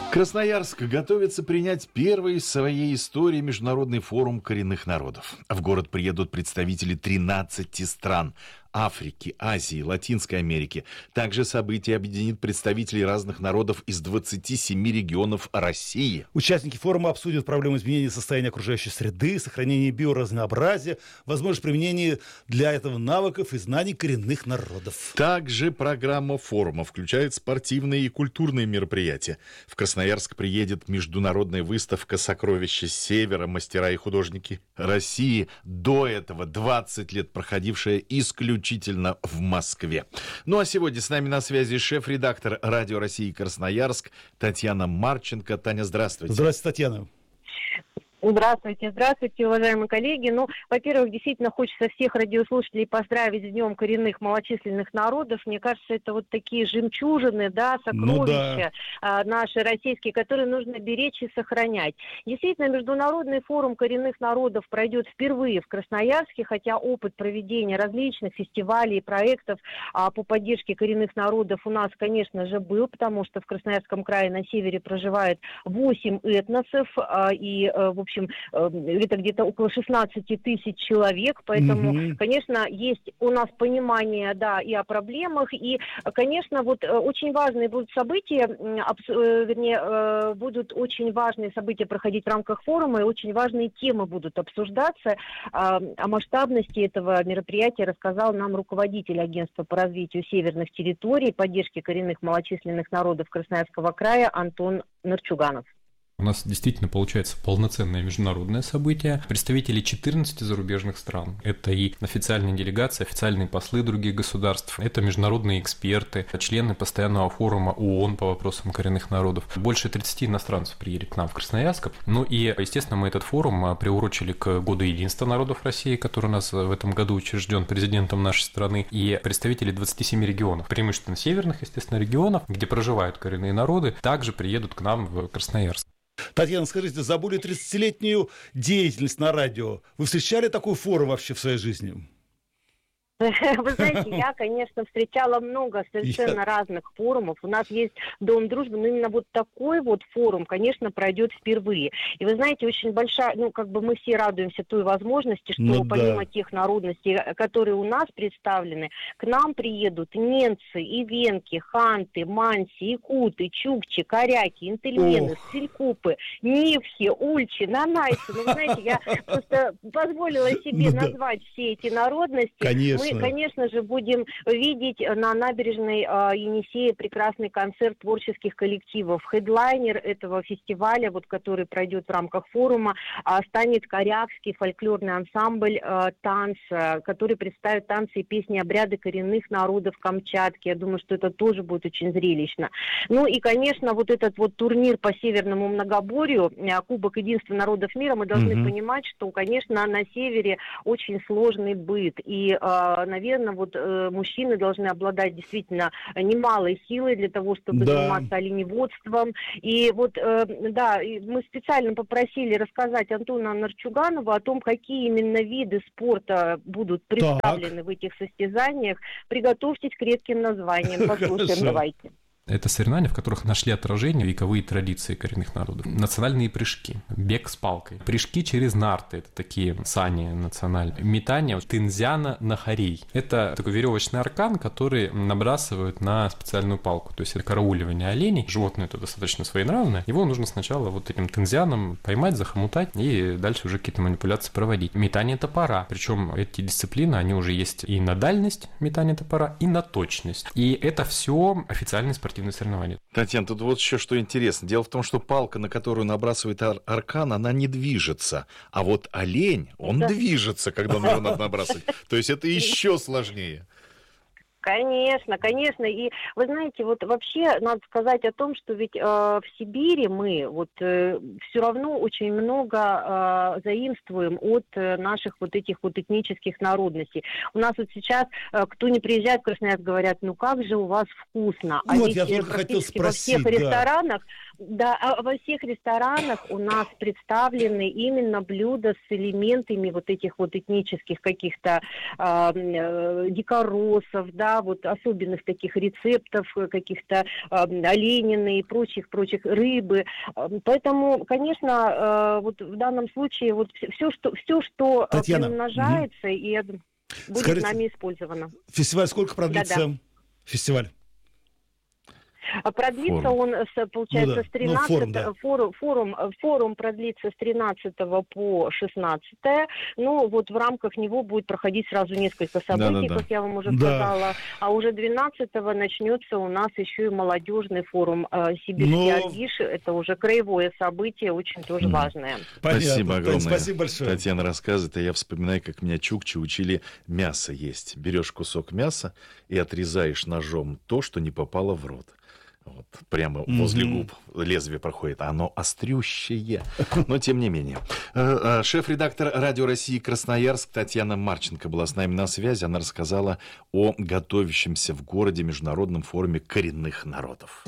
Красноярск готовится принять первый в своей истории международный форум коренных народов. В город приедут представители 13 стран Африки, Азии, Латинской Америки. Также событие объединит представителей разных народов из 27 регионов России. Участники форума обсудят проблемы изменения состояния окружающей среды, сохранения биоразнообразия, возможность применения для этого навыков и знаний коренных народов. Также программа форума включает спортивные и культурные мероприятия. В Красноярск приедет международная выставка «Сокровища Севера. Мастера и художники России». До этого 20 лет проходившая исключительно в Москве. Ну а сегодня с нами на связи шеф-редактор Радио России Красноярск Татьяна Марченко. Таня, здравствуйте. Здравствуйте, Татьяна. Здравствуйте, уважаемые коллеги. Ну, во-первых, действительно хочется всех радиослушателей поздравить с Днем коренных малочисленных народов. Мне кажется, это вот такие жемчужины, да, сокровища наши российские, которые нужно беречь и сохранять. Действительно, Международный форум коренных народов пройдет впервые в Красноярске, хотя опыт проведения различных фестивалей и проектов по поддержке коренных народов у нас, конечно же, был, потому что в Красноярском крае на севере проживает 8 этносов и, в общем, это где-то около 16 тысяч человек, поэтому, конечно, есть у нас понимание, да, и о проблемах, и, конечно, вот очень важные будут события, будут очень важные события проходить в рамках форума, и очень важные темы будут обсуждаться. О масштабности этого мероприятия рассказал нам руководитель агентства по развитию северных территорий, поддержки коренных малочисленных народов Красноярского края Антон Нарчуганов. У нас действительно получается полноценное международное событие. Представители 14 зарубежных стран. Это и официальные делегации, официальные послы других государств. Это международные эксперты, члены постоянного форума ООН по вопросам коренных народов. Больше 30 иностранцев приедет к нам в Красноярск. Ну и, естественно, мы этот форум приурочили к Году единства народов России, который у нас в этом году учрежден президентом нашей страны. И представители 27 регионов, преимущественно северных, естественно, регионов, где проживают коренные народы, также приедут к нам в Красноярск. Татьяна, скажите, за более 30-летнюю деятельность на радио вы встречали такой форум вообще в своей жизни? Вы знаете, я, конечно, встречала много совершенно разных форумов. У нас есть Дом дружбы, но именно вот такой вот форум, конечно, пройдет впервые. И вы знаете, очень большая, мы все радуемся той возможности, что помимо тех народностей, которые у нас представлены, к нам приедут ненцы, ивенки, ханты, манси, якуты, чукчи, коряки, интельмены, стрелькупы, нивхи, ульчи, нанайцы. Ну, вы знаете, я просто позволила себе назвать все эти народности. Конечно. Мы, конечно же, будем видеть на набережной Енисея прекрасный концерт творческих коллективов. Хедлайнер этого фестиваля, вот, который пройдет в рамках форума, станет корякский фольклорный ансамбль танца, который представит танцы и песни обряды коренных народов Камчатки. Я думаю, что это тоже будет очень зрелищно. Ну и, конечно, вот этот вот турнир по Северному многоборью, Кубок единства народов мира, мы должны понимать, что, конечно, на севере очень сложный быт. И наверное, вот мужчины должны обладать действительно немалой силой для того, чтобы заниматься оленеводством. И вот, мы специально попросили рассказать Антона Нарчуганова о том, какие именно виды спорта будут представлены в этих состязаниях. Приготовьтесь к редким названиям. Послушаем, давайте. Это соревнования, в которых нашли отражение вековые традиции коренных народов. Национальные прыжки, бег с палкой, прыжки через нарты, это такие сани национальные, метание тынзяна на хорей. Это такой веревочный аркан, который набрасывают на специальную палку, то есть это карауливание оленей. Животное это достаточно своенравное. Его нужно сначала вот этим тынзяном поймать, захомутать и дальше уже какие-то манипуляции проводить. Метание топора, причем эти дисциплины, они уже есть и на дальность метания топора, и на точность. И это все официальные спортивные соревнования. Татьяна, тут вот еще что интересно. Дело в том, что палка, на которую набрасывает аркан, она не движется. А вот олень, он движется, когда на него надо набрасывать. То есть это еще сложнее. Конечно, конечно. И вы знаете, вот вообще надо сказать о том, что ведь в Сибири мы вот все равно очень много заимствуем от наших вот этих вот этнических народностей. У нас вот сейчас, кто не приезжает в Красноярск, говорят, ну как же у вас вкусно. А вот ведь я только хотел спросить, во всех ресторанах Да, во всех ресторанах у нас представлены именно блюда с элементами вот этих вот этнических каких-то дикоросов, да, вот особенных таких рецептов, каких-то оленины и прочих рыбы. Поэтому, конечно, вот в данном случае вот все, что Татьяна, приумножается и будет скажите, нами использовано. Фестиваль сколько продлится? Да-да. Фестиваль? Продлится Форум. он, получается, с 13 форум продлится с 13 по 16. Ну, вот в рамках него будет проходить сразу несколько событий, Да-да-да. как я вам уже сказала. А уже 12-го начнется у нас еще и молодежный форум «Сибирский Аргиш». Это уже краевое событие, очень тоже важное. Понятно. Спасибо огромное. Спасибо большое. Татьяна рассказывает, а я вспоминаю, как меня чукчи учили мясо есть. Берешь кусок мяса и отрезаешь ножом то, что не попало в рот. Вот, прямо возле губ лезвие проходит, а оно острющее, но тем не менее. Шеф-редактор Радио России Красноярск Татьяна Марченко была с нами на связи. Она рассказала о готовящемся в городе международном форуме коренных народов.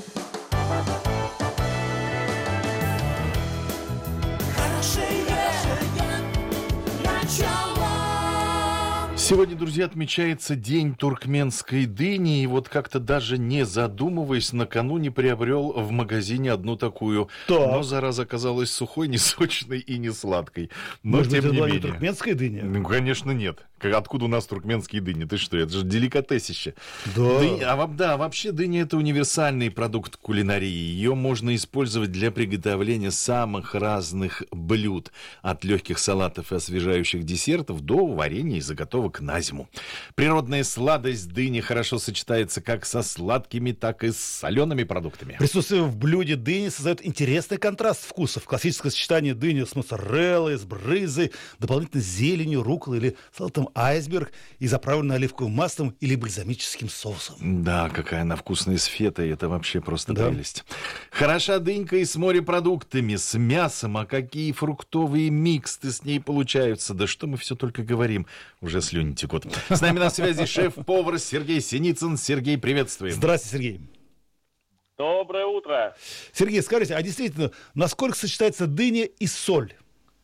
Сегодня, друзья, отмечается День туркменской дыни, и вот как-то даже не задумываясь, накануне приобрел в магазине одну такую. Так. Но, зараза, оказалась сухой, не сочной и не сладкой. Но, Может быть, тем это не была не менее. туркменская дыня? Ну, конечно, нет. Откуда у нас туркменские дыни? Ты что, это же деликатесище. Да. Вообще дыня — это универсальный продукт кулинарии. Ее можно использовать для приготовления самых разных блюд. От легких салатов и освежающих десертов до варенья и заготовок на зиму. Природная сладость дыни хорошо сочетается как со сладкими, так и с солеными продуктами. Присутствие в блюде дыни создает интересный контраст вкусов. Классическое сочетание дыни с моцареллой, с брынзой, дополнительно с зеленью, рукколой или салатом айсберг и заправленной оливковым маслом или бальзамическим соусом. Да, какая она вкусная с фетой, это вообще просто прелесть. Хороша дынька и с морепродуктами, с мясом, а какие фруктовые миксты с ней получаются. Да что мы все только говорим, уже слюни текут. С нами на связи шеф-повар Сергей Синицын. Сергей, приветствуем. Здравствуйте, Сергей. Доброе утро. Сергей, скажите, а действительно, насколько сочетается дыня и соль?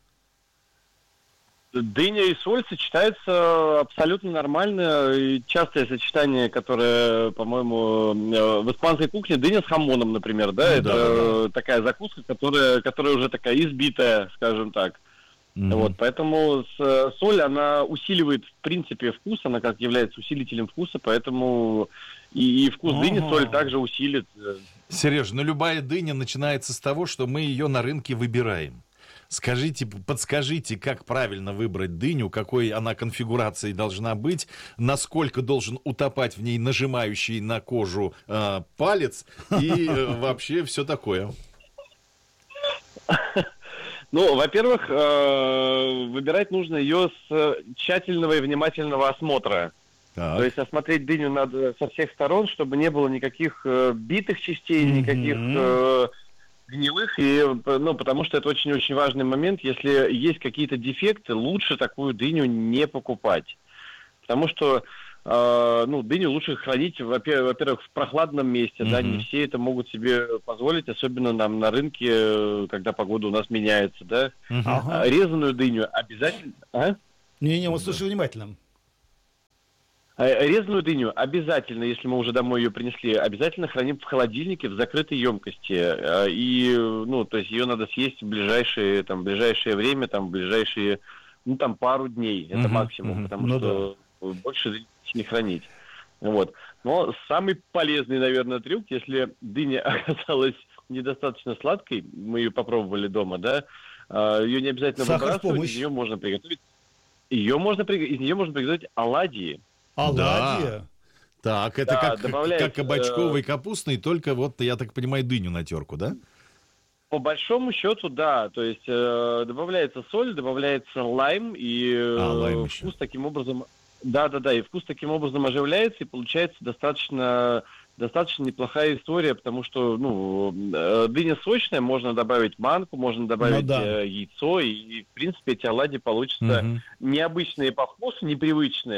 Дыня и соль сочетаются абсолютно нормально. И частое сочетание, которое, по-моему, в испанской кухне, дыня с хамоном, например, да, это такая закуска, которая уже такая избитая, скажем так. Вот, поэтому соль, она усиливает, в принципе, вкус, она как является усилителем вкуса, поэтому и вкус дыни соль также усилит. Сереж, ну любая дыня начинается с того, что мы ее на рынке выбираем. Подскажите, как правильно выбрать дыню, какой она конфигурацией должна быть, насколько должен утопать в ней нажимающий на кожу палец и вообще все такое. Ну, во-первых, выбирать нужно ее с тщательного и внимательного осмотра. Так. То есть осмотреть дыню надо со всех сторон, чтобы не было никаких битых частей, никаких гнилых. Потому что это очень-очень важный момент. Если есть какие-то дефекты, лучше такую дыню не покупать. Потому что дыню лучше хранить, во-первых, в прохладном месте, да, не все это могут себе позволить, особенно нам на рынке, когда погода у нас меняется, да. Резаную дыню обязательно... Не-не, вот слушай внимательно. Резаную дыню обязательно, если мы уже домой ее принесли, обязательно храним в холодильнике в закрытой емкости. То есть ее надо съесть в ближайшее время, в ближайшие, пару дней, это максимум, потому что больше не хранить. Вот. Но самый полезный, наверное, трюк, если дыня оказалась недостаточно сладкой, мы ее попробовали дома, да, ее не обязательно выбрасывать, из нее можно приготовить. Из нее можно приготовить оладьи. Оладьи? Да. Так, это как кабачковый капустный, только вот, я так понимаю, дыню на терку, да? По большому счету, да. То есть добавляется соль, добавляется лайм, и вкус таким образом... Да, и вкус таким образом оживляется, и получается достаточно неплохая история, потому что, дыня сочная, можно добавить манку, можно добавить яйцо, и, в принципе, эти оладьи получатся необычные по вкусу, непривычные,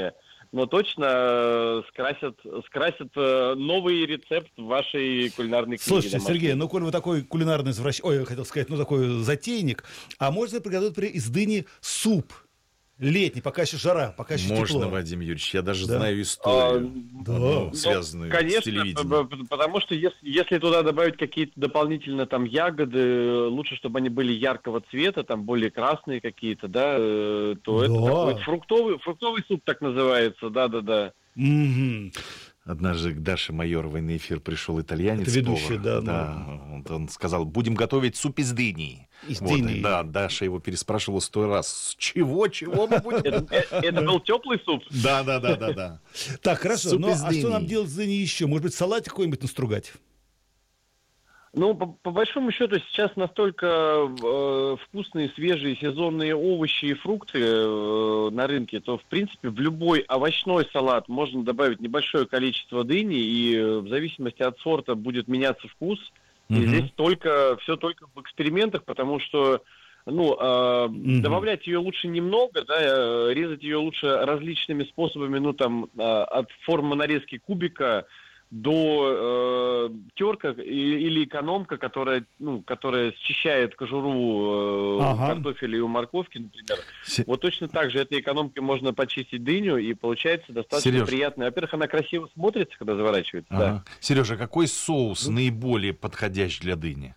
но точно скрасят новый рецепт в вашей кулинарной книге. Слушайте, домашней. Сергей, ну, коль вы такой кулинарный я хотел сказать, такой затейник, а можно приготовить, например, из дыни суп летний, пока еще жара, пока еще Можно, тепло? Вадим Юрьевич, я даже знаю историю, Да. связанную Конечно, с телевидением. потому что если туда добавить какие-то дополнительно там ягоды, лучше, чтобы они были яркого цвета, там более красные какие-то, да, то это такой фруктовый суп так называется, да. Мгм. Однажды к Даше Майоровой на эфир пришел итальянец. Это ведущий, повар. да. Он сказал, будем готовить суп из дыни. Из дыни. Да, Даша его переспрашивала 100 раз. Чего мы будем? Это был теплый суп? Да. Так, хорошо, Суп ну из а что нам дыни. делать с дыней еще? Может быть, салат какой-нибудь настругать? Ну, по большому счету, сейчас настолько вкусные, свежие, сезонные овощи и фрукты на рынке, то, в принципе, в любой овощной салат можно добавить небольшое количество дыни, и в зависимости от сорта будет меняться вкус. И здесь все только в экспериментах, потому что добавлять ее лучше немного, да, резать ее лучше различными способами, от формы нарезки кубика до терка или экономка, которая счищает кожуру картофеля и у морковки, например. Вот точно так же этой экономкой можно почистить дыню, и получается достаточно приятно. Во-первых, она красиво смотрится, когда заворачивается. Да. Сережа, какой соус наиболее подходящий для дыни?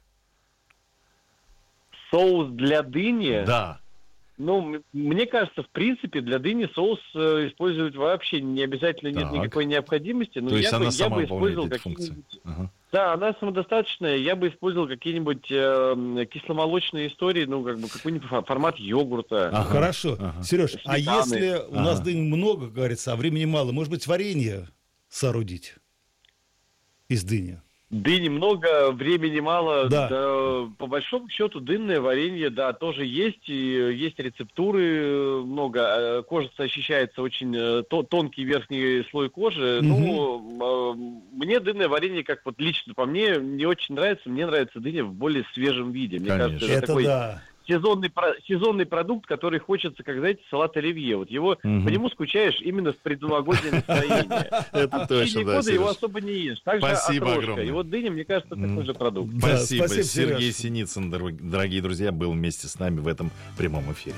Соус для дыни? Да. Мне кажется, в принципе, для дыни соус использовать вообще не обязательно, нет никакой необходимости. Но то есть она сама бы использовал выполняет эти функции. Да, она самодостаточная. Я бы использовал какие-нибудь кисломолочные истории, какой-нибудь формат йогурта. Хорошо. Сереж, а сметаны. если у нас дынь много, как говорится, а времени мало, может быть, варенье соорудить из дыни? Дыни много, времени мало. Да. Да, по большому счету, дынное варенье, да, тоже есть. И есть рецептуры много. Кожа ощущается очень тонкий верхний слой кожи. Мне дынное варенье, как вот лично по мне, не очень нравится. Мне нравится дыня в более свежем виде. Мне кажется, это такой сезонный продукт, который хочется, как, знаете, салат оливье. Вот его, по нему скучаешь именно в предновогоднее настроение. Это точно, да, года его особо не ешь. Спасибо огромное. И вот дыня, мне кажется, такой же продукт. Спасибо. спасибо, Сергей Сереж. Синицын, дорогие друзья, был вместе с нами в этом прямом эфире.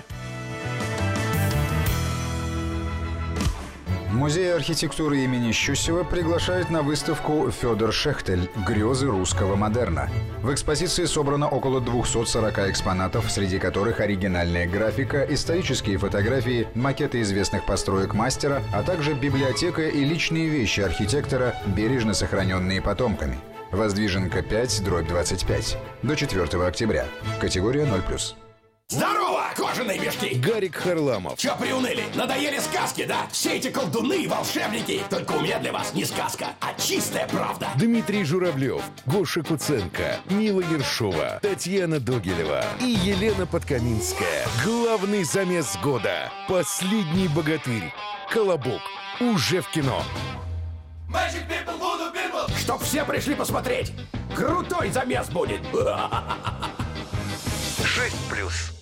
Музей архитектуры имени Щусева приглашает на выставку «Федор Шехтель. Грезы русского модерна». В экспозиции собрано около 240 экспонатов, среди которых оригинальная графика, исторические фотографии, макеты известных построек мастера, а также библиотека и личные вещи архитектора, бережно сохраненные потомками. Воздвиженка 5/25. До 4 октября. Категория 0+. Здорово, кожаные мешки! Гарик Харламов. Чё приуныли? Надоели сказки, да? Все эти колдуны и волшебники. Только у меня для вас не сказка, а чистая правда. Дмитрий Журавлев, Гоша Куценко, Мила Ершова, Татьяна Догилева и Елена Подкаминская. Главный замес года. Последний богатырь. Колобок. Уже в кино. Чтоб все пришли посмотреть. Крутой замес будет. 6+.